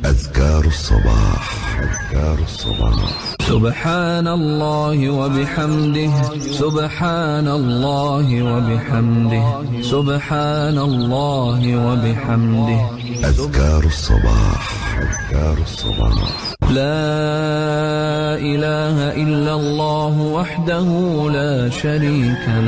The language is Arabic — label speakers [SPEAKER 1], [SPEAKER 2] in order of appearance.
[SPEAKER 1] أذكار الصباح. أذكار الصباح.
[SPEAKER 2] سبحان الله وبحمده، سبحان الله وبحمده، سبحان الله وبحمده.
[SPEAKER 1] أذكار الصباح. أذكار الصباح.
[SPEAKER 2] لا إله إلا الله وحده لا شريك له.